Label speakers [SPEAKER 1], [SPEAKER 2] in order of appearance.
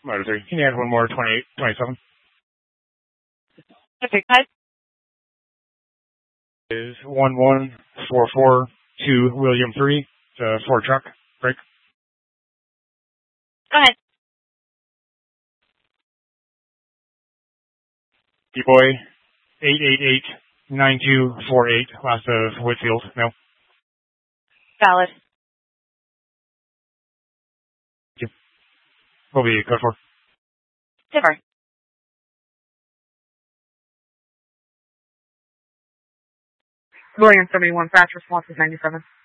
[SPEAKER 1] Motor 3. Can you add one more 28, 27?
[SPEAKER 2] Okay, guys.
[SPEAKER 1] Is 11442 William 3. It's a Ford truck. Break.
[SPEAKER 2] Go ahead.
[SPEAKER 1] D-Boy 888-9248. Last of Whitfield. No.
[SPEAKER 2] Valid.
[SPEAKER 1] Will be code 4.
[SPEAKER 2] Differ.
[SPEAKER 3] William 71, fast response is 97.